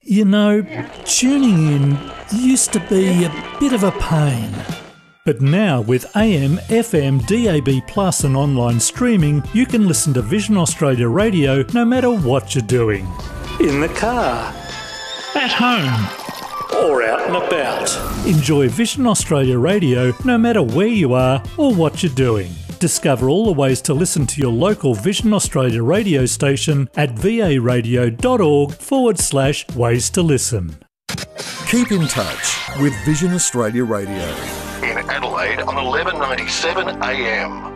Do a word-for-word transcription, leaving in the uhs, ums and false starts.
You know, tuning in used to be a bit of a pain. But now with A M, F M, D A B plus and online streaming, you can listen to Vision Australia Radio no matter what you're doing. In the car, at home, or out and about. Enjoy Vision Australia Radio no matter where you are or what you're doing. Discover all the ways to listen to your local Vision Australia radio station at varadio.org forward slash ways to listen. Keep in touch with Vision Australia Radio. In Adelaide on eleven ninety-seven A M.